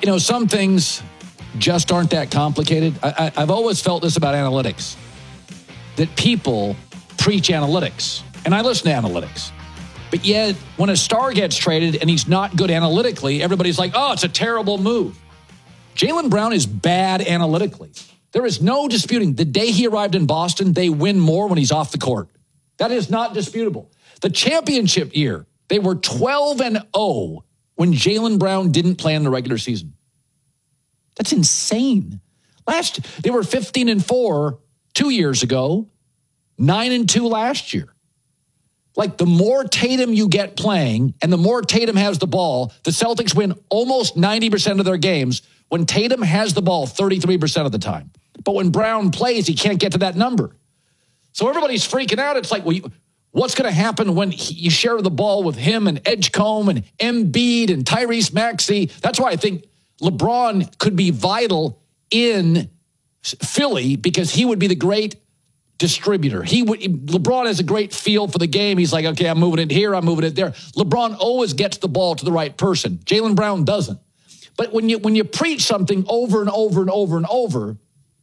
some things just aren't that complicated. I've always felt this about analytics, that people preach analytics, and I listen to analytics. But yet, when a star gets traded and he's not good analytically, everybody's like, oh, it's a terrible move. Jaylen Brown is bad analytically. There is no disputing. The day he arrived in Boston, they win more when he's off the court. That is not disputable. The championship year, they were 12-0 when Jaylen Brown didn't play in the regular season. That's insane. They were 15-4 2 years ago, 9-2 last year. Like, the more Tatum you get playing and the more Tatum has the ball, the Celtics win almost 90% of their games when Tatum has the ball 33% of the time. But when Brown plays, he can't get to that number. So everybody's freaking out. It's like, well, what's going to happen when you share the ball with him and Edgecombe and Embiid and Tyrese Maxey? That's why I think LeBron could be vital in Philly, because he would be the great distributor. LeBron has a great feel for the game. He's like, okay, I'm moving it here, I'm moving it there. LeBron always gets the ball to the right person. Jaylen Brown doesn't. But when you preach something over and over and over and over,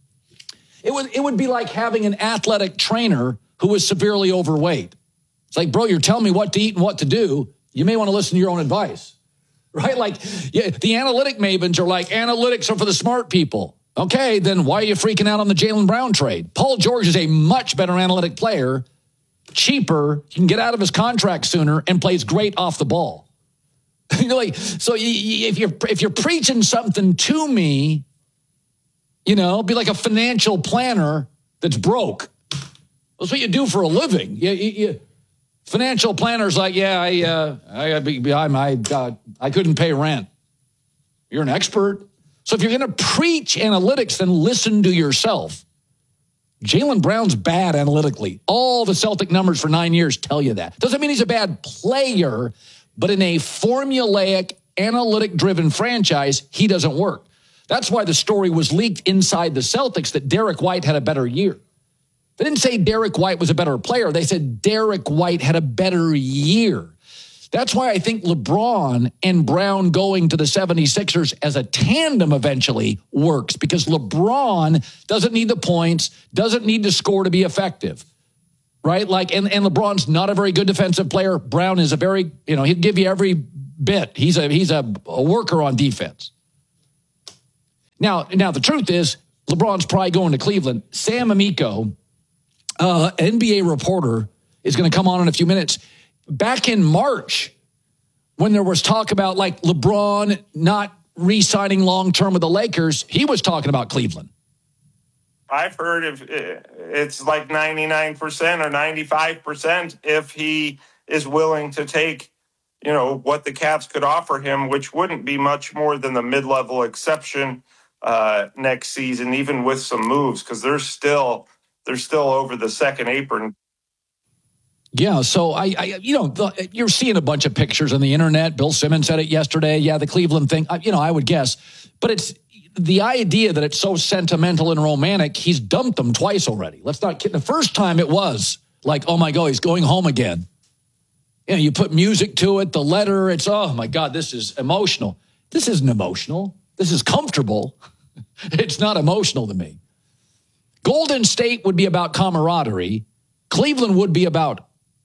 it would be like having an athletic trainer who is severely overweight. It's like, bro, you're telling me what to eat and what to do. You may want to listen to your own advice, right? Like, the analytic mavens are like, analytics are for the smart people. Okay, then why are you freaking out on the Jaylen Brown trade? Paul George is a much better analytic player, cheaper, he can get out of his contract sooner, and plays great off the ball. You're like, so if you're preaching something to me, be like a financial planner that's broke. That's what you do for a living. Financial planner's like, I couldn't pay rent. You're an expert. So if you're going to preach analytics, then listen to yourself. Jaylen Brown's bad analytically. All the Celtic numbers for 9 years tell you that. Doesn't mean he's a bad player, but in a formulaic, analytic-driven franchise, he doesn't work. That's why the story was leaked inside the Celtics that Derek White had a better year. They didn't say Derek White was a better player. They said Derek White had a better year. That's why I think LeBron and Brown going to the 76ers as a tandem eventually works, because LeBron doesn't need the points, doesn't need to score to be effective, right? Like, and LeBron's not a very good defensive player. Brown is a very, he'd give you every bit. He's a worker on defense. Now the truth is, LeBron's probably going to Cleveland. Sam Amico, NBA reporter, is going to come on in a few minutes. Back in March, when there was talk about like LeBron not re-signing long-term with the Lakers, he was talking about Cleveland. I've heard if it's like 99% or 95% if he is willing to take, what the Cavs could offer him, which wouldn't be much more than the mid-level exception next season, even with some moves, because they're still over the second apron. Yeah, so you're seeing a bunch of pictures on the internet. Bill Simmons said it yesterday. Yeah, the Cleveland thing, I would guess. But it's the idea that it's so sentimental and romantic. He's dumped them twice already. Let's not kid. The first time it was like, oh my God, he's going home again. You put music to it, the letter. It's, oh my God, this is emotional. This isn't emotional. This is comfortable. It's not emotional to me. Golden State would be about camaraderie. Cleveland would be about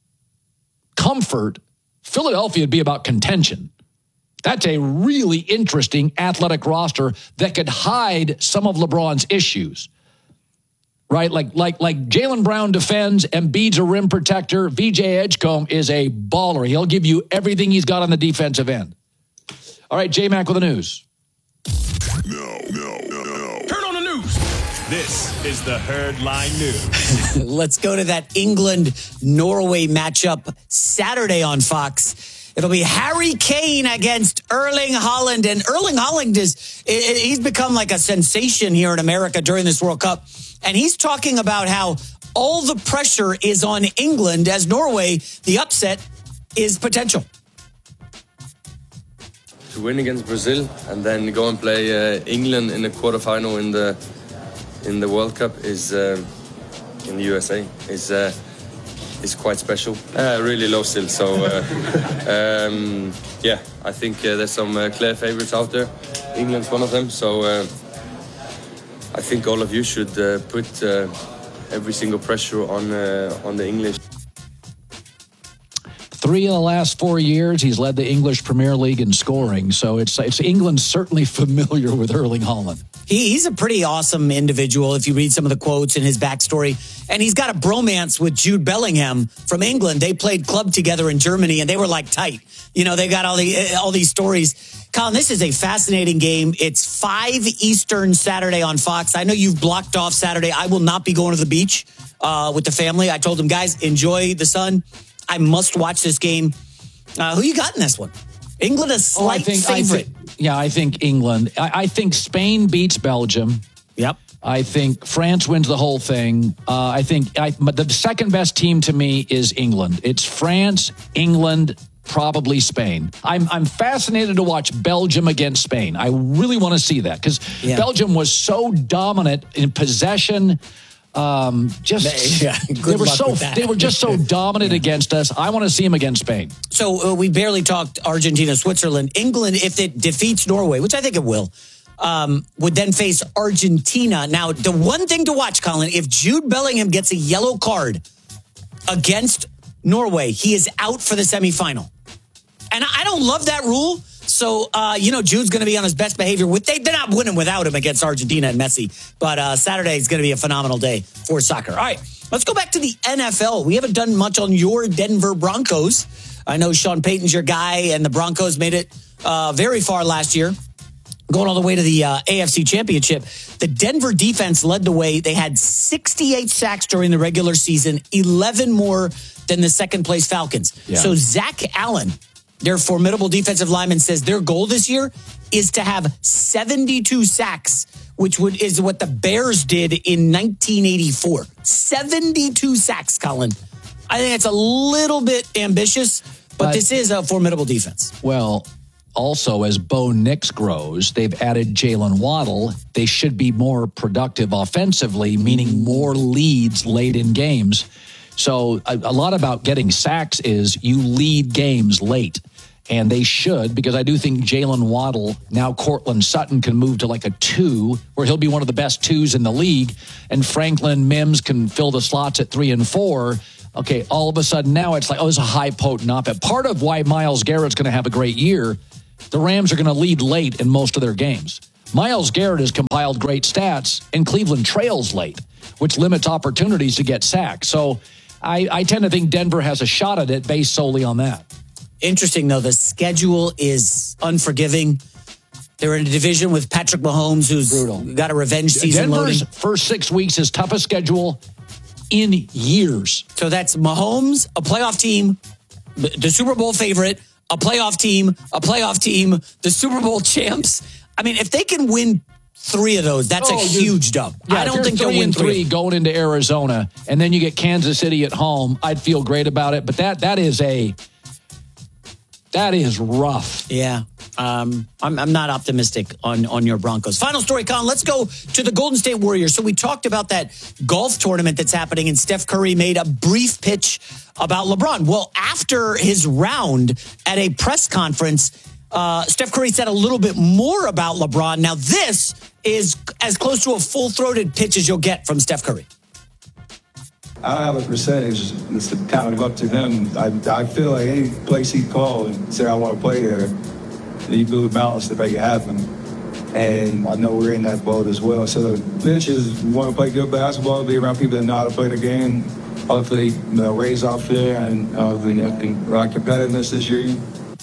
comfort. Philadelphia would be about contention. That's a really interesting athletic roster that could hide some of LeBron's issues, right? Like Jaylen Brown defends, Embiid's a rim protector. VJ Edgecombe is a baller. He'll give you everything he's got on the defensive end. All right, J-Mac with the news. No. Turn on the news. This is the Herdline News. Let's go to that England-Norway matchup Saturday on Fox. It'll be Harry Kane against Erling Haaland. And Erling Haaland he's become like a sensation here in America during this World Cup. And he's talking about how all the pressure is on England as Norway, the upset, is potential. To win against Brazil and then go and play England in the quarterfinal in the World Cup is in the USA is quite special. Really low still, so I think there's some clear favorites out there. England's one of them. So I think all of you should put every single pressure on the English. 3 of the last 4 years, he's led the English Premier League in scoring. So it's England's certainly familiar with Erling Haaland. He's a pretty awesome individual if you read some of the quotes in his backstory. And he's got a bromance with Jude Bellingham from England. They played club together in Germany, and they were like tight. You know, they got all these stories. Colin, this is a fascinating game. It's 5 Eastern Saturday on Fox. I know you've blocked off Saturday. I will not be going to the beach with the family. I told them, guys, enjoy the sun. I must watch this game. Who you got in this one? England a slight favorite. I think England. I think Spain beats Belgium. Yep. I think France wins the whole thing. But the second best team to me is England. It's France, England, probably Spain. I'm fascinated to watch Belgium against Spain. I really want to see that because Belgium was so dominant in possession. They were just so dominant against us. I want to see them against Spain. So we barely talked Argentina, Switzerland. England, if it defeats Norway, which I think it will, would then face Argentina. Now, the one thing to watch, Colin, if Jude Bellingham gets a yellow card against Norway, he is out for the semifinal. And I don't love that rule. So, Jude's going to be on his best behavior. They're not winning without him against Argentina and Messi. But Saturday is going to be a phenomenal day for soccer. All right, let's go back to the NFL. We haven't done much on your Denver Broncos. I know Sean Payton's your guy, and the Broncos made it very far last year, going all the way to the AFC Championship. The Denver defense led the way. They had 68 sacks during the regular season, 11 more than the second-place Falcons. Yeah. So Zach Allen, their formidable defensive lineman, says their goal this year is to have 72 sacks, which is what the Bears did in 1984. 72 sacks, Colin. I think it's a little bit ambitious, but this is a formidable defense. Well, also, as Bo Nix grows, they've added Jalen Waddle. They should be more productive offensively, meaning more leads late in games. So a lot about getting sacks is you lead games late. And they should, because I do think Jalen Waddle, now Cortland Sutton can move to like a 2, where he'll be one of the best 2s in the league. And Franklin Mims can fill the slots at 3 and 4. Okay, all of a sudden now it's like, it's a high potent offense. Part of why Myles Garrett's going to have a great year, the Rams are going to lead late in most of their games. Myles Garrett has compiled great stats, and Cleveland trails late, which limits opportunities to get sacked. So I tend to think Denver has a shot at it based solely on that. Interesting, though, the schedule is unforgiving. They're in a division with Patrick Mahomes, who's brutal. Got a revenge season Denver's loading. First 6 weeks is toughest schedule in years. So that's Mahomes, a playoff team, the Super Bowl favorite, a playoff team, the Super Bowl champs. I mean, if they can win 3 of those, that's a huge dub. Yeah, I don't think they'll win 3 going into Arizona, and then you get Kansas City at home. I'd feel great about it, but that is rough. Yeah. I'm not optimistic on your Broncos. Final story, Colin. Let's go to the Golden State Warriors. So we talked about that golf tournament that's happening, and Steph Curry made a brief pitch about LeBron. Well, after his round at a press conference, Steph Curry said a little bit more about LeBron. Now, this is as close to a full-throated pitch as you'll get from Steph Curry. I have a percentage. It's kind of up to them. I feel like any place he called and say I want to play there, you build a balance to make it happen. And I know we're in that boat as well. So the pitch is we want to play good basketball, be around people that know how to play the game. Hopefully, raise off there and competitiveness this year.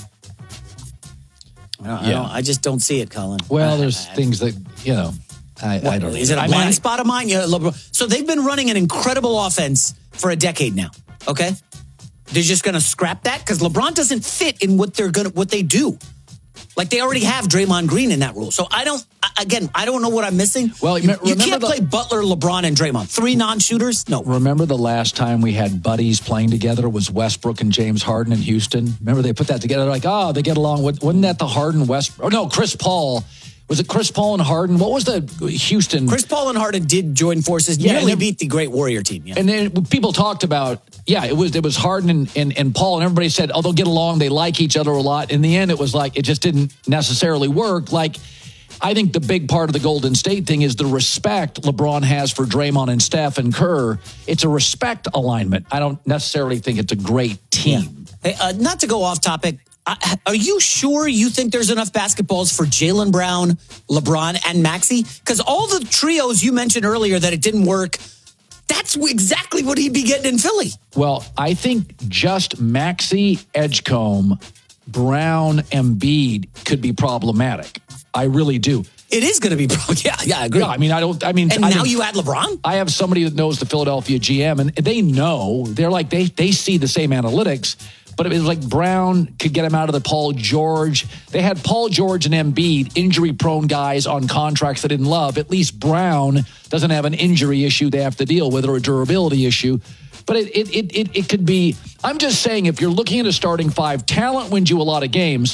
I just don't see it, Colin. Well, there's things that, I don't know. Is it a blind spot of mine? Yeah, LeBron. So they've been running an incredible offense for a decade now. Okay, they're just going to scrap that because LeBron doesn't fit in what they do. Like they already have Draymond Green in that role. So I don't know what I'm missing. Well, you can't play Butler, LeBron, and Draymond. 3 non-shooters? No. Remember the last time we had buddies playing together was Westbrook and James Harden in Houston? Remember they put that together like, they get along. Wasn't that the Harden Westbrook? Oh, no, Chris Paul. Was it Chris Paul and Harden? What was the Houston? Chris Paul and Harden did join forces. Nearly beat the great Warrior team. Yeah. And then people talked about, it was Harden and Paul, and everybody said, they'll get along. They like each other a lot. In the end, it was like it just didn't necessarily work. Like I think the big part of the Golden State thing is the respect LeBron has for Draymond and Steph and Kerr. It's a respect alignment. I don't necessarily think it's a great team. Yeah. Hey, not to go off topic, are you sure you think there's enough basketballs for Jaylen Brown, LeBron, and Maxey? Because all the trios you mentioned earlier that it didn't work, that's exactly what he'd be getting in Philly. Well, I think just Maxey, Edgecombe, Brown, Embiid could be problematic. I really do. It is going to be, yeah, I agree. Yeah, and now you add LeBron? I have somebody that knows the Philadelphia GM, and they know, they're like, they see the same analytics, but it was like Brown could get him out of the Paul George. They had Paul George and Embiid, injury-prone guys on contracts they didn't love. At least Brown doesn't have an injury issue they have to deal with or a durability issue. But it could be, I'm just saying, if you're looking at a starting five, talent wins you a lot of games.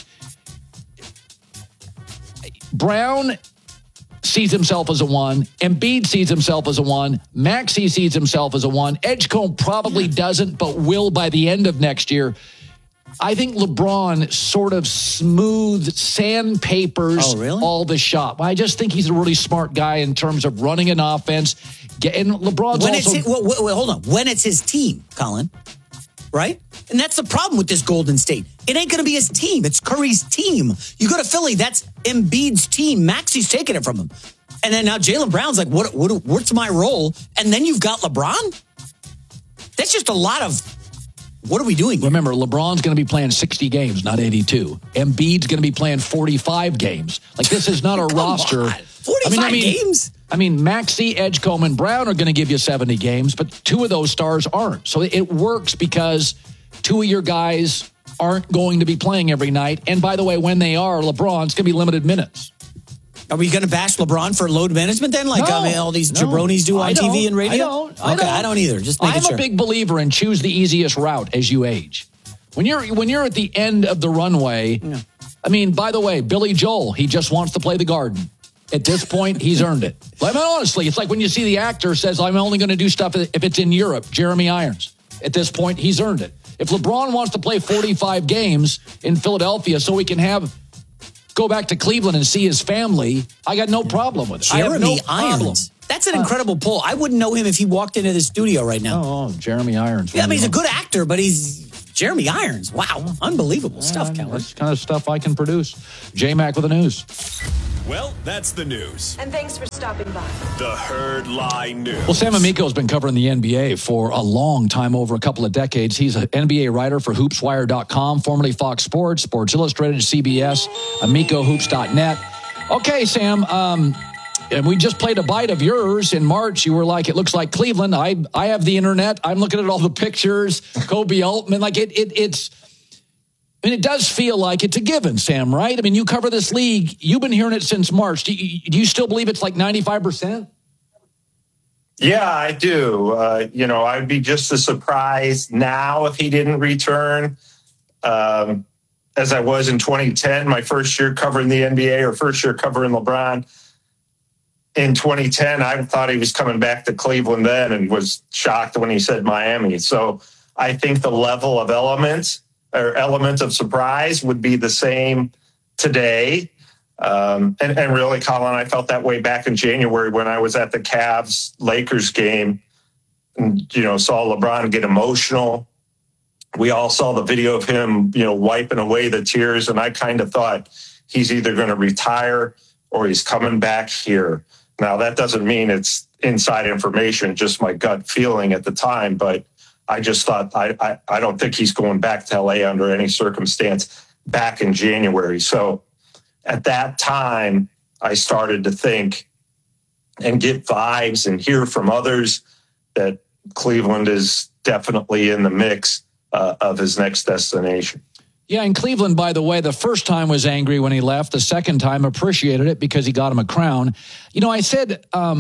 Brown sees himself as a 1. Embiid sees himself as a 1. Maxey sees himself as a 1. Edgecombe probably doesn't, but will by the end of next year. I think LeBron sort of smooth sandpapers all the shot. I just think he's a really smart guy in terms of running an offense. And LeBron's hold on. When it's his team, Colin, right? And that's the problem with this Golden State. It ain't going to be his team. It's Curry's team. You go to Philly, that's Embiid's team. Maxey's taking it from him. And then now Jaylen Brown's like, what's my role? And then you've got LeBron? That's just a lot of, what are we doing here? Remember, LeBron's going to be playing 60 games, not 82. Embiid's going to be playing 45 games. Like, this is not a roster. On. 45 games? Maxey, Edgecombe, and Brown are going to give you 70 games, but two of those stars aren't. So it works because two of your guys aren't going to be playing every night. And by the way, when they are, LeBron's going to be limited minutes. Are we going to bash LeBron for load management then? Like all these jabronis do on TV and radio? I don't either. Just making sure. I'm a big believer in choose the easiest route as you age. When you're at the end of the runway, by the way, Billy Joel, he just wants to play the Garden. At this point, he's earned it. Honestly, it's like when you see the actor says, I'm only going to do stuff if it's in Europe, Jeremy Irons. At this point, he's earned it. If LeBron wants to play 45 games in Philadelphia so he can go back to Cleveland and see his family, I got no problem with it. Jeremy Irons. That's an incredible pull. I wouldn't know him if he walked into the studio right now. Oh, Jeremy Irons. Yeah, he's a good actor, but he's Jeremy Irons. Wow. Unbelievable stuff, Kelly. That's the kind of stuff I can produce. J-Mac with the news. Well, that's the news. And thanks for stopping by. The Herd Lie News. Well, Sam Amico's been covering the NBA for a long time, over a couple of decades. He's an NBA writer for HoopsWire.com, formerly Fox Sports, Sports Illustrated, CBS, AmicoHoops.net. Okay, Sam, and we just played a bite of yours in March. You were like, it looks like Cleveland. I have the internet. I'm looking at all the pictures. Kobe Altman, like it's... it does feel like it's a given, Sam, right? You cover this league. You've been hearing it since March. Do you still believe it's like 95%? Yeah, I do. I'd be just as surprised now if he didn't return as I was in 2010, my first year covering the NBA or first year covering LeBron. In 2010, I thought he was coming back to Cleveland then and was shocked when he said Miami. So I think the level of element of surprise would be the same today. And really, Colin, I felt that way back in January when I was at the Cavs-Lakers game and, saw LeBron get emotional. We all saw the video of him, wiping away the tears. And I kind of thought he's either going to retire or he's coming back here. Now, that doesn't mean it's inside information, just my gut feeling at the time. But I just thought, I don't think he's going back to LA under any circumstance back in January. So at that time, I started to think and get vibes and hear from others that Cleveland is definitely in the mix of his next destination. Yeah, and Cleveland, by the way, the first time was angry when he left. The second time appreciated it because he got him a crown. I said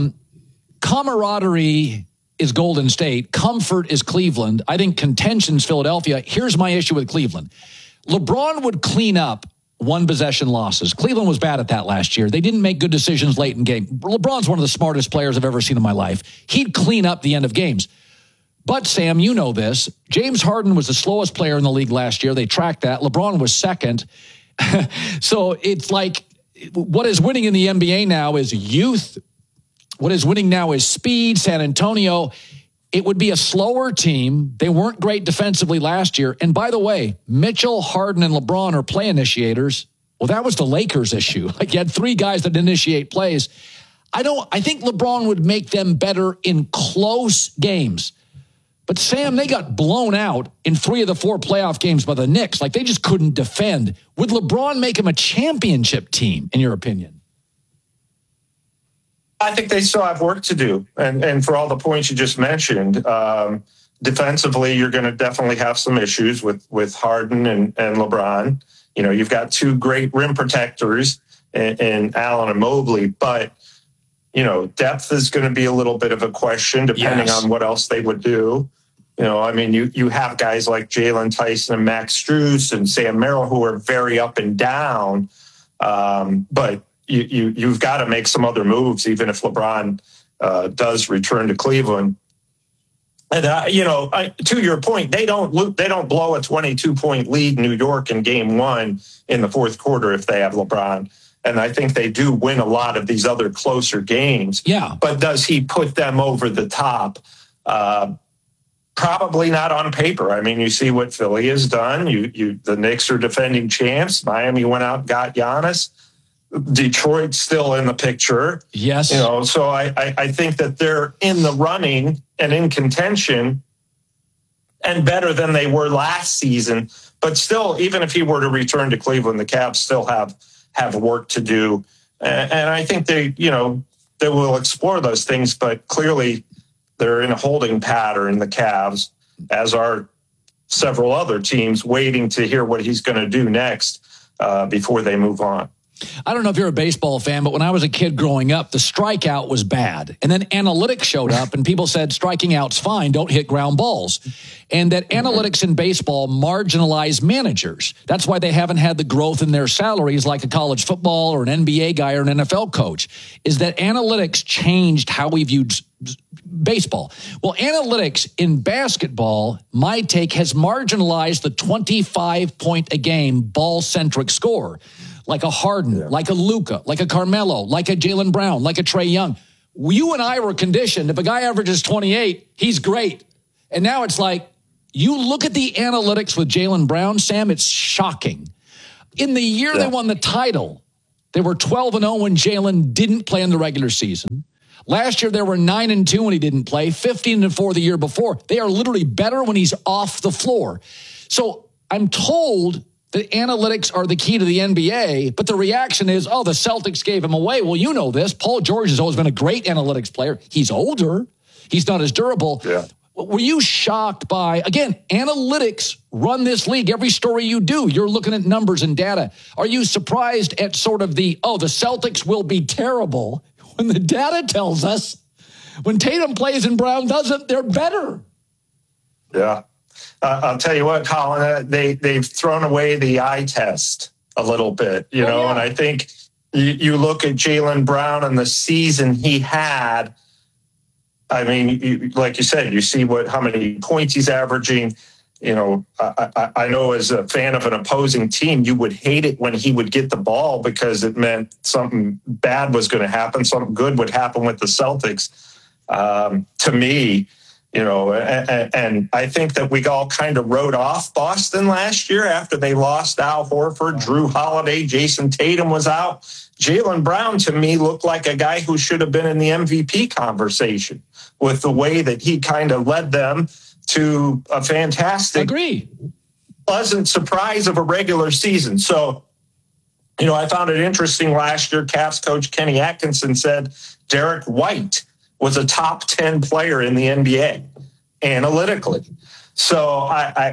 camaraderie is Golden State. Comfort is Cleveland. I think contention's Philadelphia. Here's my issue with Cleveland. LeBron would clean up one-possession losses. Cleveland was bad at that last year. They didn't make good decisions late in game. LeBron's one of the smartest players I've ever seen in my life. He'd clean up the end of games. But, Sam, you know this. James Harden was the slowest player in the league last year. They tracked that. LeBron was second. So it's like what is winning in the NBA now is youth. What is winning now is speed. San Antonio, it would be a slower team. They weren't great defensively last year. And by the way, Mitchell, Harden, and LeBron are play initiators. Well, that was the Lakers' issue. Like, you had three guys that initiate plays. I think LeBron would make them better in close games. But, Sam, they got blown out in 3 of the 4 playoff games by the Knicks. Like, they just couldn't defend. Would LeBron make them a championship team, in your opinion? I think they still have work to do. And for all the points you just mentioned, defensively, you're going to definitely have some issues with Harden and LeBron. You know, you've got 2 great rim protectors in Allen and Mobley, but, you know, depth is going to be a little bit of a question depending on what else they would do. You know, I mean, you have guys like Jalen Tyson and Max Strus and Sam Merrill who are very up and down, but you've got to make some other moves, even if LeBron does return to Cleveland. And you know, to your point, they don't blow a 22-point lead in New York in Game 1 in the fourth quarter if they have LeBron. And I think they do win a lot of these other closer games. Yeah. But does he put them over the top? Probably not on paper. I mean, you see what Philly has done. The Knicks are defending champs. Miami went out and got Giannis. Detroit's still in the picture. Yes. You know, so I think that they're in the running and in contention and better than they were last season. But still, even if he were to return to Cleveland, the Cavs still have work to do. And I think they will explore those things, but clearly they're in a holding pattern, the Cavs, as are several other teams waiting to hear what he's going to do next before they move on. I don't know if you're a baseball fan, but when I was a kid growing up, the strikeout was bad. And then analytics showed up and people said striking out's fine, don't hit ground balls. And that analytics in baseball marginalize managers. That's why they haven't had the growth in their salaries like a college football or an NBA guy or an NFL coach, is that analytics changed how we viewed baseball. Well, analytics in basketball, my take, has marginalized the 25-point-a-game ball-centric score. Like a Harden, like a Luka, like a Carmelo, like a Jaylen Brown, like a Trae Young. You and I were conditioned, if a guy averages 28, he's great. And now it's like, you look at the analytics with Jaylen Brown, Sam, it's shocking. In the year they won the title, they were 12-0 when Jaylen didn't play in the regular season. Last year, they were 9-2 when he didn't play, 15-4 the year before. They are literally better when he's off the floor. So I'm told that analytics are the key to the NBA, but the reaction is, oh, the Celtics gave him away. Well, you know this. Paul George has always been a great analytics player. He's older. He's not as durable. Yeah. Were you shocked by, again, analytics run this league. Every story you do, you're looking at numbers and data. Are you surprised at sort of the Celtics will be terrible when the data tells us when Tatum plays and Brown doesn't, they're better? Yeah. I'll tell you what, Colin, they've thrown away the eye test a little bit, you know, and I think you look at Jaylen Brown and the season he had. I mean, like you said, you see how many points he's averaging. You know, I know as a fan of an opposing team, you would hate it when he would get the ball because it meant something bad was going to happen. Something good would happen with the Celtics. To me, you know, and I think that we all kind of wrote off Boston last year after they lost Al Horford, Drew Holiday, Jason Tatum was out. Jaylen Brown, to me, looked like a guy who should have been in the MVP conversation with the way that he kind of led them to a fantastic, pleasant surprise of a regular season. So, you know, I found it interesting last year, Cavs coach Kenny Atkinson said Derek White was a top 10 player in the NBA analytically. So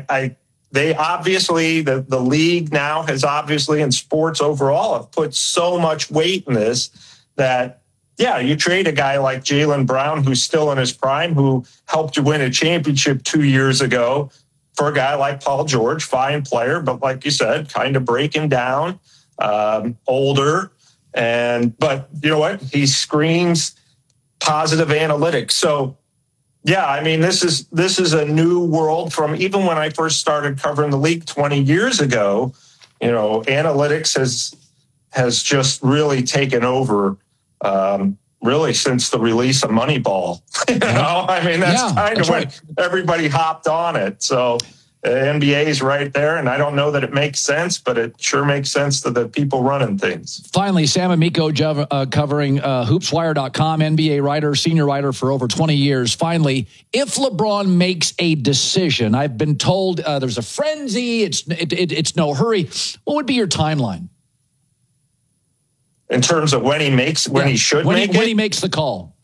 they obviously, the league now has obviously, in sports overall, have put so much weight in this that, yeah, you trade a guy like Jaylen Brown, who's still in his prime, who helped you win a championship 2 years ago, for a guy like Paul George, fine player, but like you said, kind of breaking down, older. But you know what? He screams positive analytics. So, yeah, I mean, this is a new world from even when I first started covering the league 20 years ago. You know, analytics has just really taken over, really since the release of Moneyball. You know, I mean, that's kind of when everybody hopped on it. So the NBA is right there, and I don't know that it makes sense, but it sure makes sense to the people running things. Finally, Sam Amico covering hoopswire.com, NBA writer, senior writer for over 20 years. Finally, if LeBron makes a decision, I've been told there's a frenzy, it's no hurry. What would be your timeline? In terms of when he should make it? When he makes the call.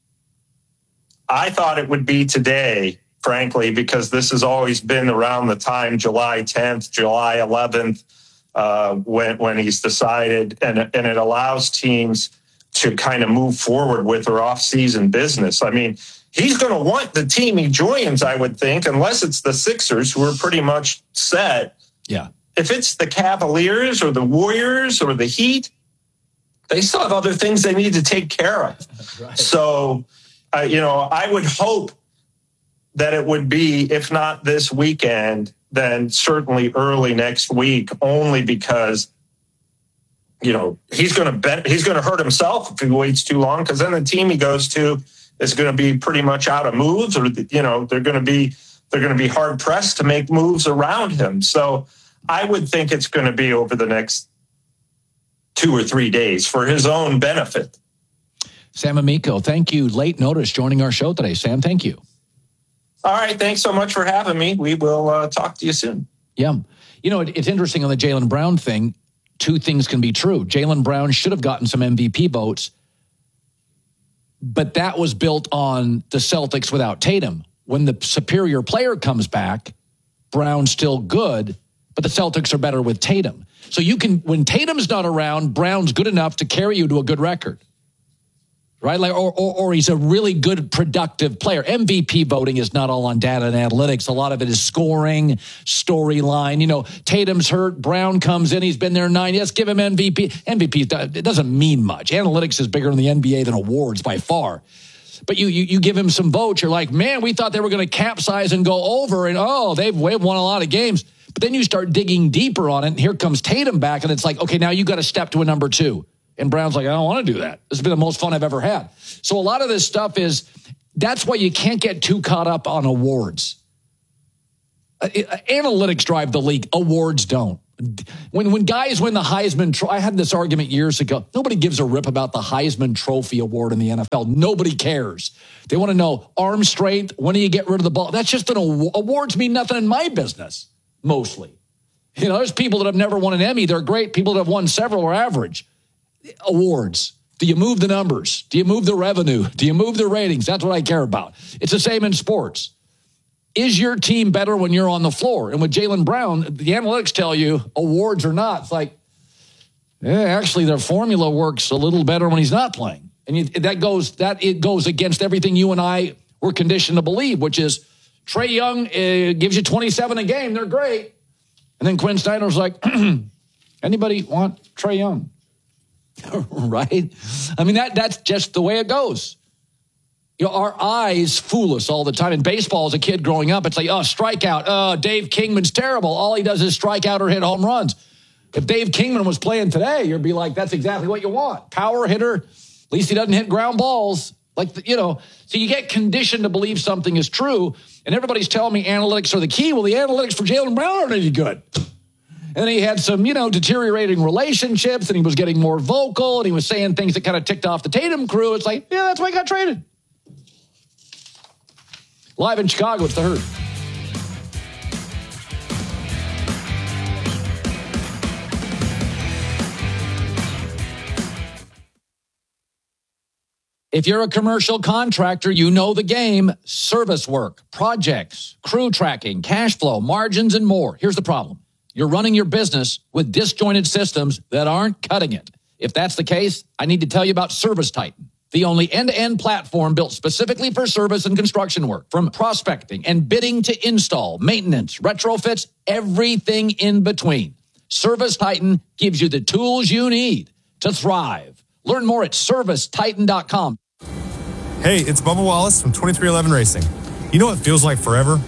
I thought it would be today, frankly, because this has always been around the time, July 10th, July 11th, when he's decided, and it allows teams to kind of move forward with their off-season business. I mean, he's going to want the team he joins, I would think, unless it's the Sixers, who are pretty much set. Yeah. If it's the Cavaliers or the Warriors or the Heat, they still have other things they need to take care of. Right. So, I would hope that it would be, if not this weekend, then certainly early next week, only because, he's going to hurt himself if he waits too long, because then the team he goes to is going to be pretty much out of moves, or, they're going to be hard pressed to make moves around him. So I would think it's going to be over the next 2 or 3 days for his own benefit. Sam Amico, thank you. Late notice joining our show today. Sam, thank you. All right. Thanks so much for having me. We will talk to you soon. Yeah. It's interesting on the Jaylen Brown thing. Two things can be true. Jaylen Brown should have gotten some MVP votes, but that was built on the Celtics without Tatum. When the superior player comes back, Brown's still good, but the Celtics are better with Tatum. So when Tatum's not around, Brown's good enough to carry you to a good record, right? Or he's a really good, productive player. MVP voting is not all on data and analytics. A lot of it is scoring, storyline. Tatum's hurt. Brown comes in. He's been there 9 years. Give him MVP. MVP, it doesn't mean much. Analytics is bigger in the NBA than awards by far. But you give him some votes. You're like, man, we thought they were going to capsize and go over, and they've won a lot of games. But then you start digging deeper on it, and here comes Tatum back, and it's like, okay, now you got to step to a number 2. And Brown's like, I don't want to do that. This has been the most fun I've ever had. So a lot of this stuff that's why you can't get too caught up on awards. Analytics drive the league. Awards don't. When guys win the Heisman Trophy, I had this argument years ago. Nobody gives a rip about the Heisman Trophy award in the NFL. Nobody cares. They want to know arm strength. When do you get rid of the ball? That's just an award. Awards mean nothing in my business. Mostly. There's people that have never won an Emmy. They're great. People that have won several are average. Awards. Do you move the numbers? Do you move the revenue? Do you move the ratings? That's what I care about. It's the same in sports. Is your team better when you're on the floor? And with Jaylen Brown, the analytics tell you awards or not. It's like, actually, their formula works a little better when he's not playing. And it goes against everything you and I were conditioned to believe, which is Trae Young gives you 27 a game. They're great. And then Quinn Snyder's like, anybody want Trae Young? Right? I mean, that's just the way it goes. Our eyes fool us all the time. In baseball, as a kid growing up, it's like, strikeout. Dave Kingman's terrible. All he does is strike out or hit home runs. If Dave Kingman was playing today, you'd be like, that's exactly what you want. Power hitter. At least he doesn't hit ground balls. So you get conditioned to believe something is true, and everybody's telling me analytics are the key. Well, the analytics for Jaylen Brown aren't any good. And then he had some, deteriorating relationships, and he was getting more vocal, and he was saying things that kind of ticked off the Tatum crew. It's like, that's why he got traded. Live in Chicago, it's The Herd. If you're a commercial contractor, you know the game. Service work, projects, crew tracking, cash flow, margins, and more. Here's the problem. You're running your business with disjointed systems that aren't cutting it. If that's the case, I need to tell you about ServiceTitan, the only end-to-end platform built specifically for service and construction work. From prospecting and bidding to install, maintenance, retrofits, everything in between. ServiceTitan gives you the tools you need to thrive. Learn more at ServiceTitan.com. Hey, it's Bubba Wallace from 2311 Racing. You know what feels like forever?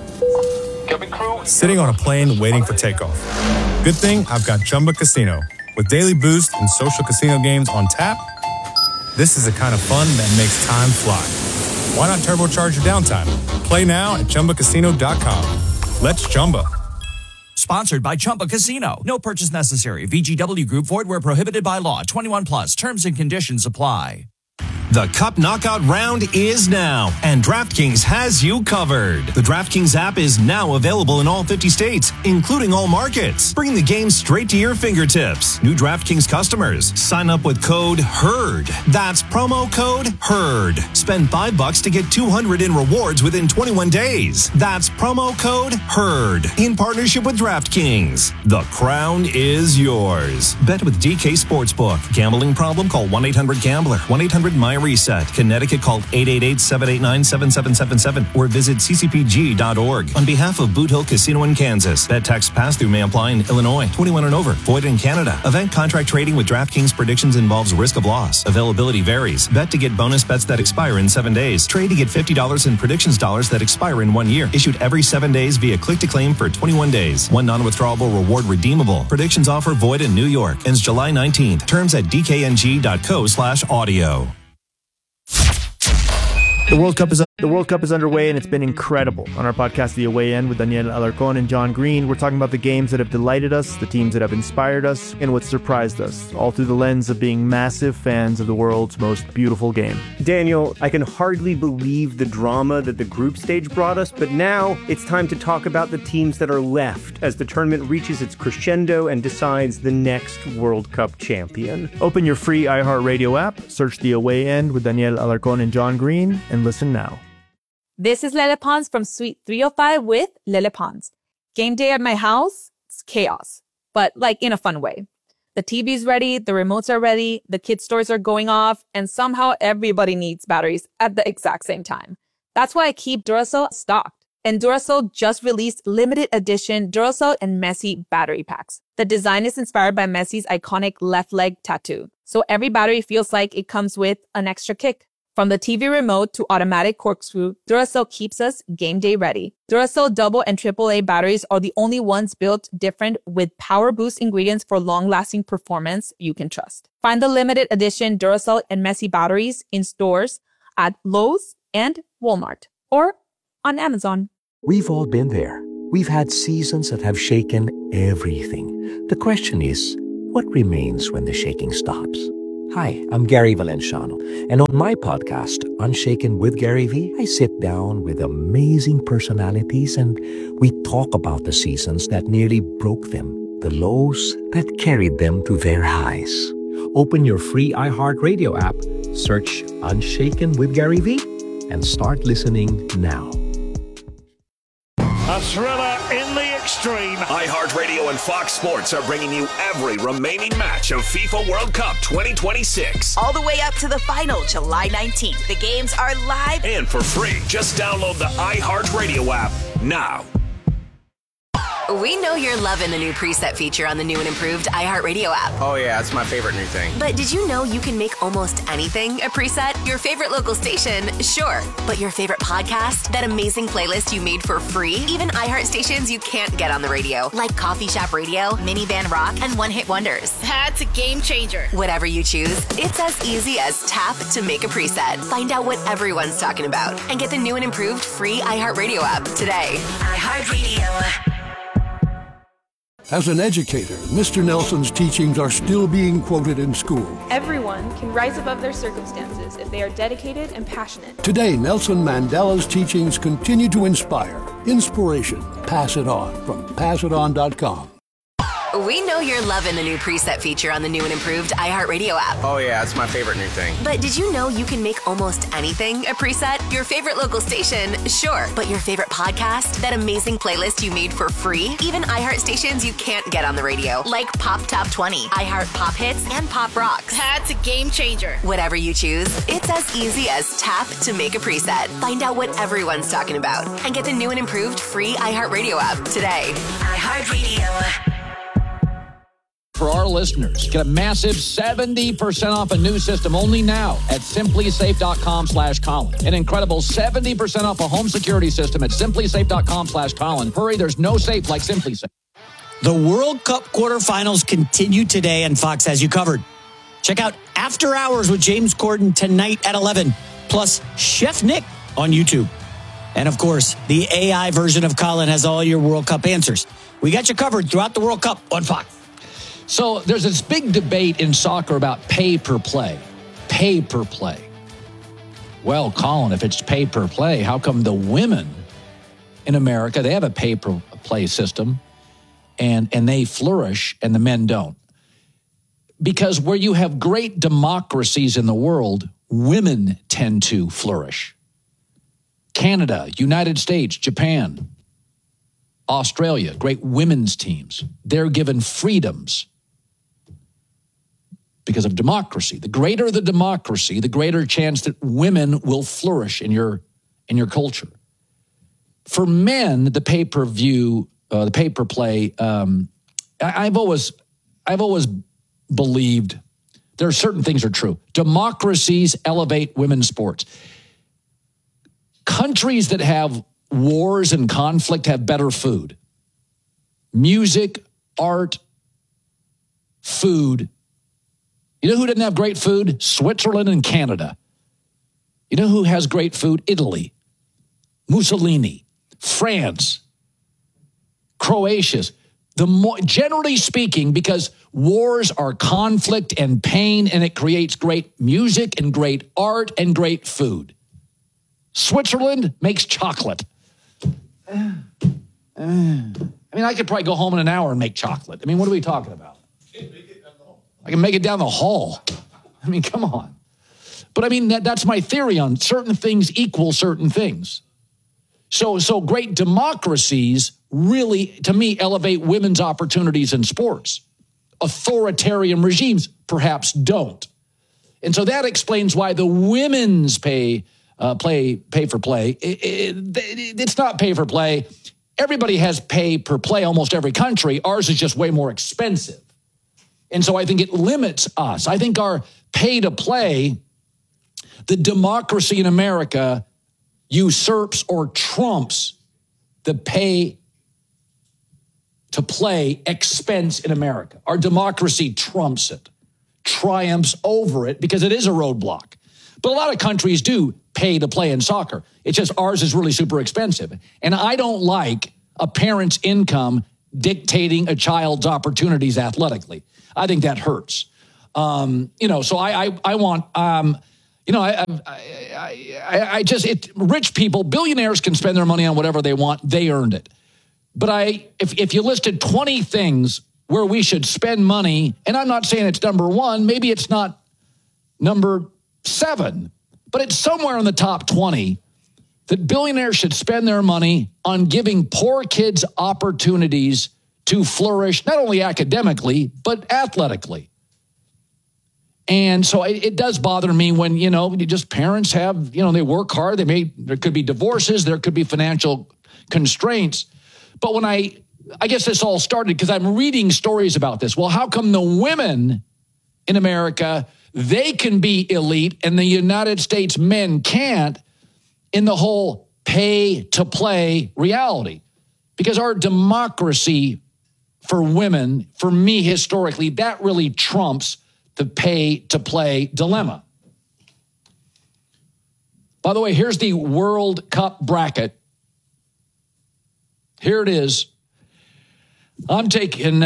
Sitting on a plane waiting for takeoff. Good thing I've got Chumba Casino. With daily boost and social casino games on tap, this is the kind of fun that makes time fly. Why not turbocharge your downtime? Play now at ChumbaCasino.com. Let's Chumba. Sponsored by Chumba Casino. No purchase necessary. VGW Group. Void where prohibited by law. 21 plus. Terms and conditions apply. The Cup Knockout round is now, and DraftKings has you covered. The DraftKings app is now available in all 50 states, including all markets. Bring the game straight to your fingertips. New DraftKings customers, sign up with code HERD. That's promo code HERD. Spend $5 to get $200 in rewards within 21 days. That's promo code HERD. In partnership with DraftKings. The crown is yours. Bet with DK Sportsbook. Gambling problem? Call 1-800-GAMBLER. 1-800-MY-RESET. Connecticut, called 888-789-7777 or visit ccpg.org. On behalf of Boot Hill Casino in Kansas, bet tax pass-through may apply in Illinois. 21 and over. Void in Canada. Event contract trading with DraftKings predictions involves risk of loss. Availability varies. Bet to get bonus bets that expire in 7 days. Trade to get $50 in predictions dollars that expire in 1 year. Issued every 7 days via click-to-claim for 21 days. One non-withdrawable reward redeemable. Predictions offer void in New York. Ends July 19th. Terms at dkng.co/audio. The World Cup is underway, and it's been incredible. On our podcast, The Away End, with Daniel Alarcón and John Green, we're talking about the games that have delighted us, the teams that have inspired us, and what surprised us, all through the lens of being massive fans of the world's most beautiful game. Daniel, I can hardly believe the drama that the group stage brought us, but now it's time to talk about the teams that are left as the tournament reaches its crescendo and decides the next World Cup champion. Open your free iHeartRadio app, search The Away End with Daniel Alarcón and John Green, and listen now. This is Lele Pons from Suite 305 with Lele Pons. Game day at my house, it's chaos, but like in a fun way. The TV's ready, the remotes are ready, the kids' toys are going off, and somehow everybody needs batteries at the exact same time. That's why I keep Duracell stocked. And Duracell just released limited edition Duracell and Messi battery packs. The design is inspired by Messi's iconic left leg tattoo, so every battery feels like it comes with an extra kick. From the TV remote to automatic corkscrew, Duracell keeps us game day ready. Duracell double and AAA batteries are the only ones built different with power boost ingredients for long-lasting performance you can trust. Find the limited edition Duracell and Messi batteries in stores at Lowe's and Walmart or on Amazon. We've all been there. We've had seasons that have shaken everything. The question is, what remains when the shaking stops? Hi, I'm Gary Valenciano, and on my podcast, Unshaken with Gary V, I sit down with amazing personalities and we talk about the seasons that nearly broke them, the lows that carried them to their highs. Open your free iHeartRadio app, search Unshaken with Gary V, and start listening now. A thriller in the extreme. iHeartRadio and Fox Sports are bringing you every remaining match of FIFA World Cup 2026. All the way up to the final, July 19th. The games are live and for free. Just download the iHeartRadio app now. We know you're loving the new preset feature on the new and improved iHeartRadio app. Oh yeah, it's my favorite new thing. But did you know you can make almost anything a preset? Your favorite local station, sure. But your favorite podcast? That amazing playlist you made for free? Even iHeart stations you can't get on the radio, like Coffee Shop Radio, Minivan Rock, and One Hit Wonders. That's a game changer. Whatever you choose, it's as easy as tap to make a preset. Find out what everyone's talking about and get the new and improved free iHeartRadio app today. iHeartRadio. As an educator, Mr. Nelson's teachings are still being quoted in school. Everyone can rise above their circumstances if they are dedicated and passionate. Today, Nelson Mandela's teachings continue to inspire. Inspiration. Pass it on from passiton.com. We know you're loving the new preset feature on the new and improved iHeartRadio app. Oh yeah, it's my favorite new thing. But did you know you can make almost anything a preset? Your favorite local station, sure. But your favorite podcast? That amazing playlist you made for free? Even iHeart stations you can't get on the radio, like Pop Top 20, iHeart Pop Hits, and Pop Rocks. That's a game changer. Whatever you choose, it's as easy as tap to make a preset. Find out what everyone's talking about and get the new and improved free iHeartRadio app today. iHeartRadio. For our listeners, get a massive 70% off a new system only now at simplysafe.com/Colin. An incredible 70% off a home security system at simplysafe.com/Colin. Hurry, there's no safe like SimpliSafe. The World Cup quarterfinals continue today, and Fox has you covered. Check out After Hours with James Corden tonight at 11, plus Chef Nick on YouTube. And, of course, the AI version of Colin has all your World Cup answers. We got you covered throughout the World Cup on Fox. So there's this big debate in soccer about pay-per-play. Pay-per-play. Well, Colin, if it's pay-per-play, how come the women in America, they have a pay-per-play system, and they flourish, and the men don't? Because where you have great democracies in the world, women tend to flourish. Canada, United States, Japan, Australia, great women's teams. They're given freedoms because of democracy. The greater the democracy, the greater chance that women will flourish in your culture. For men, the pay-per-view, the pay-per-play, I've always believed there are certain things are true. Democracies elevate women's sports. Countries that have wars and conflict have better food. Music, art, food. You know who didn't have great food? Switzerland and Canada. You know who has great food? Italy. Mussolini. France. Croatia. Generally speaking, because wars are conflict and pain, and it creates great music and great art and great food. Switzerland makes chocolate. I mean, I could probably go home in an hour and make chocolate. I mean, what are we talking about? I can make it down the hall. I mean, come on. But I mean, that's my theory on certain things equal certain things. So great democracies really, to me, elevate women's opportunities in sports. Authoritarian regimes perhaps don't. And so that explains why the women's pay for play. It's not pay for play. Everybody has pay per play, almost every country. Ours is just way more expensive. And so I think it limits us. I think our pay to play, the democracy in America usurps or trumps the pay to play expense in America. Our democracy trumps it, triumphs over it because it is a roadblock. But a lot of countries do pay to play in soccer. It's just ours is really super expensive. And I don't like a parent's income dictating a child's opportunities athletically. I think that hurts. So I want, rich people, billionaires can spend their money on whatever they want. They earned it. But if you listed 20 things where we should spend money, and I'm not saying it's number one, maybe it's not number 7, but it's somewhere in the top 20 that billionaires should spend their money on giving poor kids opportunities to flourish, not only academically, but athletically. And so it does bother me when, just parents have, they work hard. There could be divorces. There could be financial constraints. But when I guess this all started because I'm reading stories about this. Well, how come the women in America, they can be elite and the United States men can't in the whole pay to play reality? Because our democracy for women, for me historically, that really trumps the pay to play dilemma. By the way, here's the World Cup bracket. Here it is. I'm taking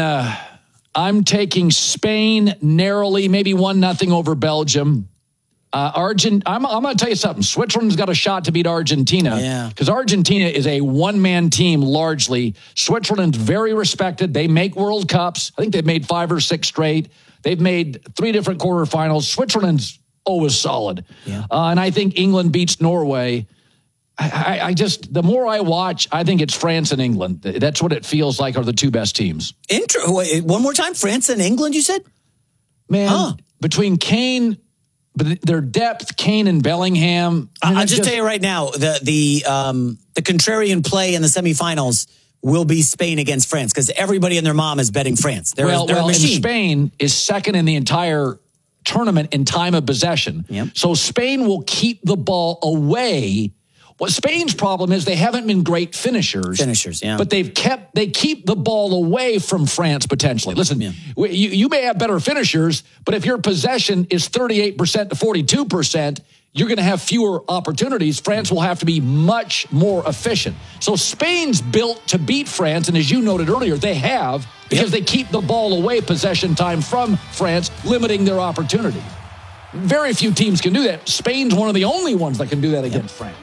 Spain narrowly, maybe 1-0 over Belgium. I'm going to tell you something. Switzerland's got a shot to beat Argentina. Because Argentina is a one-man team largely. Switzerland's very respected. They make World Cups. I think they've made 5 or 6 straight. They've made 3 different quarterfinals. Switzerland's always solid. And I think England beats Norway. I just, the more I watch, I think it's France and England. That's what it feels like are the 2 best teams. Wait, one more time, France and England, you said? Man, between Kane, but their depth, Kane and Bellingham. I'll just tell you right now, the contrarian play in the semifinals will be Spain against France because everybody and their mom is betting France. They're a machine. And Spain is second in the entire tournament in time of possession. So Spain will keep the ball away What Spain's problem is they haven't been great finishers. Yeah. But they keep the ball away from France potentially. Listen, you may have better finishers, but if your possession is 38% to 42%, you're going to have fewer opportunities. France will have to be much more efficient. So Spain's built to beat France, and as you noted earlier, they have, because they keep the ball away possession time from France, limiting their opportunity. Very few teams can do that. Spain's one of the only ones that can do that against France.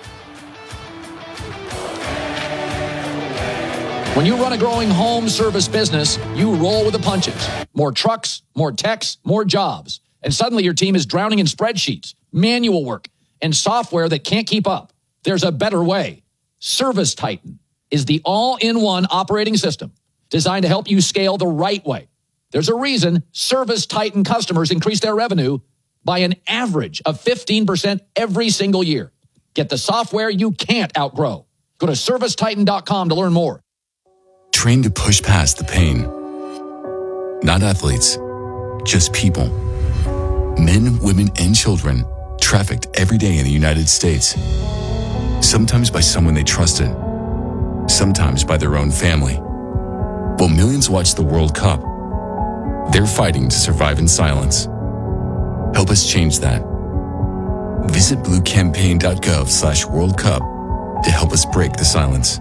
When you run a growing home service business, you roll with the punches. More trucks, more techs, more jobs. And suddenly your team is drowning in spreadsheets, manual work, and software that can't keep up. There's a better way. Service Titan is the all-in-one operating system designed to help you scale the right way. There's a reason Service Titan customers increase their revenue by an average of 15% every single year. Get the software you can't outgrow. Go to servicetitan.com to learn more. Trained to push past the pain. Not athletes, just people. Men, women, and children trafficked every day in the United States. Sometimes by someone they trusted, sometimes by their own family. While millions watch the World Cup, they're fighting to survive in silence. Help us change that. Visit bluecampaign.gov/World Cup to help us break the silence.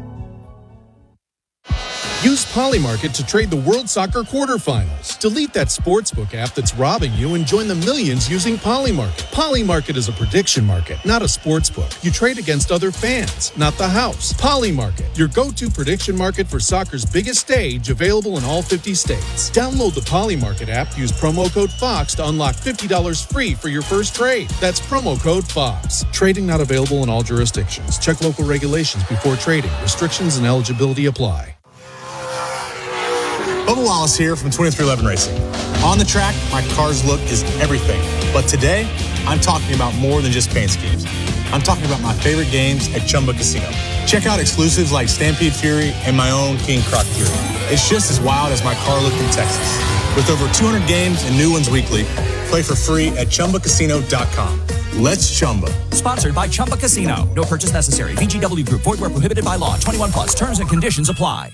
Use Polymarket to trade the World Soccer quarterfinals. Delete that sportsbook app that's robbing you and join the millions using Polymarket. Polymarket is a prediction market, not a sportsbook. You trade against other fans, not the house. Polymarket, your go-to prediction market for soccer's biggest stage, available in all 50 states. Download the Polymarket app, use promo code FOX to unlock $50 free for your first trade. That's promo code FOX. Trading not available in all jurisdictions. Check local regulations before trading. Restrictions and eligibility apply. Bubba Wallace here from 2311 Racing. On the track, my car's look is everything. But today, I'm talking about more than just paint schemes. I'm talking about my favorite games at Chumba Casino. Check out exclusives like Stampede Fury and my own King Croc Fury. It's just as wild as my car look in Texas. With over 200 games and new ones weekly, play for free at ChumbaCasino.com. Let's Chumba. Sponsored by Chumba Casino. No purchase necessary. VGW Group. Void where prohibited by law. 21 plus. Terms and conditions apply.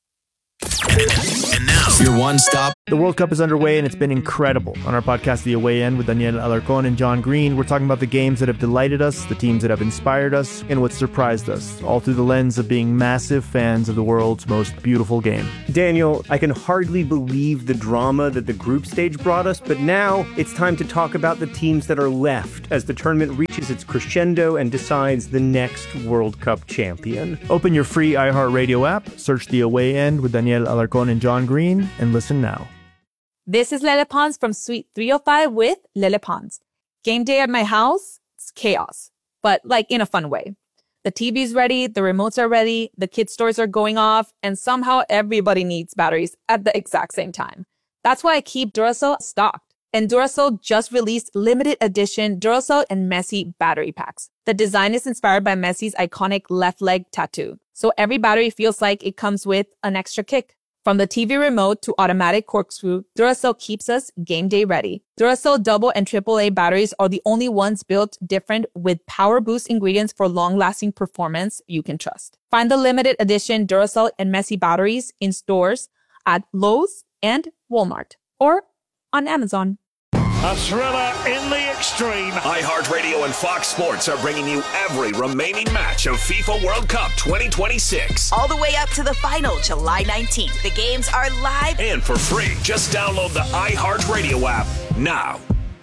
And now, your one stop. The World Cup is underway, and it's been incredible. On our podcast, The Away End, with Daniel Alarcón and John Green, we're talking about the games that have delighted us, the teams that have inspired us, and what surprised us, all through the lens of being massive fans of the world's most beautiful game. Daniel, I can hardly believe the drama that the group stage brought us, but now it's time to talk about the teams that are left as the tournament reaches its crescendo and decides the next World Cup champion. Open your free iHeartRadio app, search The Away End with Daniel Alarcón and John Green, and listen now. This is Lele Pons from Suite 305 with Lele Pons. Game day at my house, it's chaos, but like in a fun way. The TV's ready, the remotes are ready, the kids' toys are going off, and somehow everybody needs batteries at the exact same time. That's why I keep Duracell stocked. And Duracell just released limited edition Duracell and Messi battery packs. The design is inspired by Messi's iconic left leg tattoo, so every battery feels like it comes with an extra kick. From the TV remote to automatic corkscrew, Duracell keeps us game day ready. Duracell double and AAA batteries are the only ones built different with power boost ingredients for long-lasting performance you can trust. Find the limited edition Duracell and Messi batteries in stores at Lowe's and Walmart or on Amazon. A thriller in the extreme. iHeartRadio and Fox Sports are bringing you every remaining match of FIFA World Cup 2026. All the way up to the final, July 19th. The games are live and for free. Just download the iHeartRadio app now.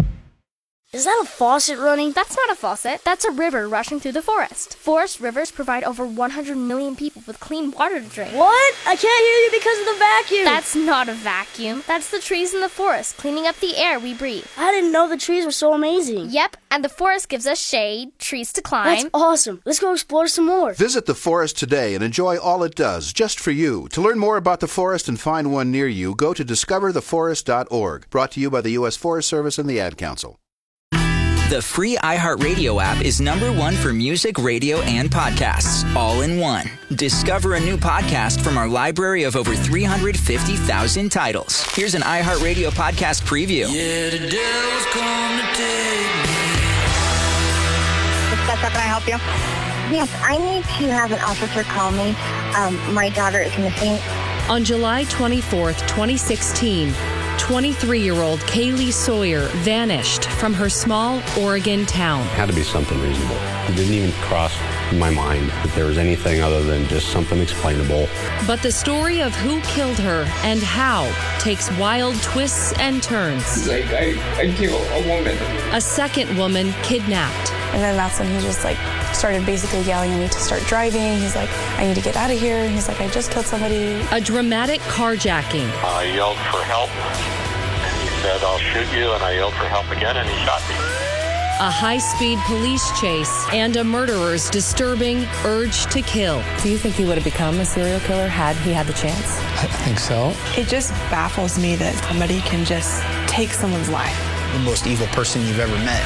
Is that a faucet running? That's not a faucet. That's a river rushing through the forest. Forest rivers provide over 100 million people with clean water to drink. What? I can't hear you because of the vacuum. That's not a vacuum. That's the trees in the forest, cleaning up the air we breathe. I didn't know the trees were so amazing. Yep, and the forest gives us shade, trees to climb. That's awesome. Let's go explore some more. Visit the forest today and enjoy all it does, just for you. To learn more about the forest and find one near you, go to discovertheforest.org. Brought to you by the U.S. Forest Service and the Ad Council. The free iHeartRadio app is #1 for music, radio, and podcasts, all in one. Discover a new podcast from our library of over 350,000 titles. Here's an iHeartRadio podcast preview. Yeah, the devil's come to take me. How can I help you? Yes, I need to have an officer call me. My daughter is missing. On July 24th, 2016, 23-year-old Kaylee Sawyer vanished from her small Oregon town. It had to be something reasonable. It didn't even cross my mind that there was anything other than just something explainable. But the story of who killed her and how takes wild twists and turns. He's like, I killed a woman. A second woman kidnapped. And then that's when he just started basically yelling at me to start driving. He's like, I need to get out of here. And he's like, I just killed somebody. A dramatic carjacking. I yelled for help. And he said, I'll shoot you. And I yelled for help again, and he shot me. A high-speed police chase and a murderer's disturbing urge to kill. Do you think he would have become a serial killer had he had the chance? I think so. It just baffles me that somebody can just take someone's life. The most evil person you've ever met.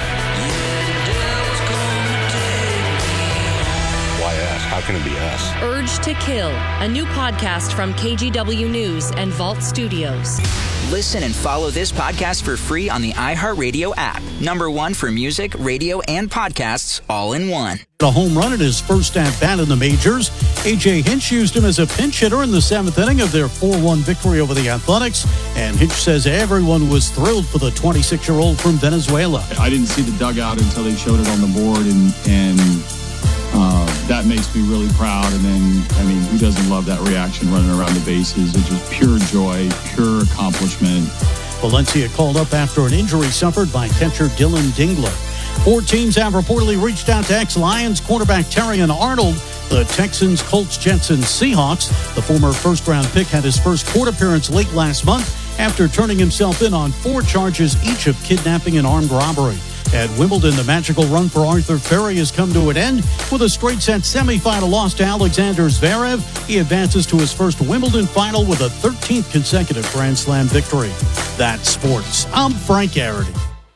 Why us? How can it be us? Urge to Kill, a new podcast from KGW News and Vault Studios. Listen and follow this podcast for free on the iHeartRadio app. #1 for music, radio, and podcasts all in one. A home run in his first at-bat in the majors. A.J. Hinch used him as a pinch hitter in the 7th inning of their 4-1 victory over the Athletics. And Hinch says everyone was thrilled for the 26-year-old from Venezuela. I didn't see the dugout until they showed it on the board, and that makes me really proud. And then, I mean, who doesn't love that reaction running around the bases? It's just pure joy, pure accomplishment. Valencia called up after an injury suffered by catcher Dylan Dingler. 4 teams have reportedly reached out to ex-Lions quarterback Terrion Arnold. The Texans, Colts, Jets, and Seahawks. The former first-round pick had his first court appearance late last month after turning himself in on 4 charges, each of kidnapping and armed robbery. At Wimbledon, the magical run for Arthur Ferry has come to an end with a straight-set semifinal loss to Alexander Zverev. He advances to his first Wimbledon final with a 13th consecutive Grand Slam victory. That's sports. I'm Frank Arity.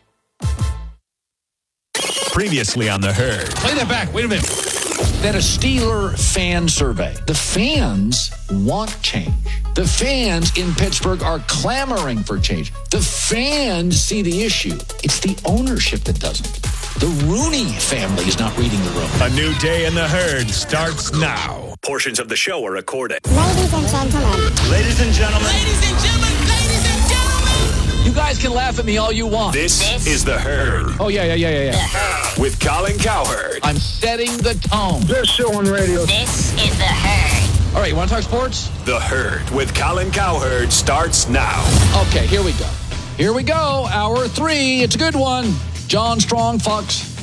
Previously on The Herd. Play that back. Wait a minute. That a Steeler fan survey. The fans want change. The fans in Pittsburgh are clamoring for change. The fans see the issue. It's the ownership that doesn't. The Rooney family is not reading the room. A new day in The Herd starts now. Portions of the show are recorded. Ladies and gentlemen. Ladies and gentlemen. Ladies and gentlemen. Ladies and gentlemen. You guys can laugh at me all you want. This is The Herd. Oh, yeah. With Colin Cowherd. I'm setting the tone. Best show on radio. This is The Herd. All right, you want to talk sports? The Herd with Colin Cowherd starts now. Okay, here we go. Hour 3. It's a good one. John Strong, Fox